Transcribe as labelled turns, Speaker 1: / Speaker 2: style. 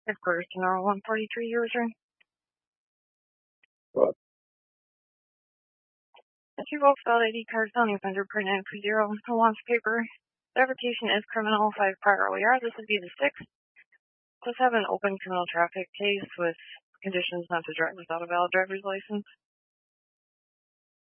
Speaker 1: Headquarters to Normal 143 user.
Speaker 2: What?
Speaker 1: If you both valid ID card, felony fingerprint, and 20 no launch paper. Fabrication is criminal, 5 prior OER. This would be the 6th. Let's have an open criminal traffic case with conditions not to drive without a valid driver's license.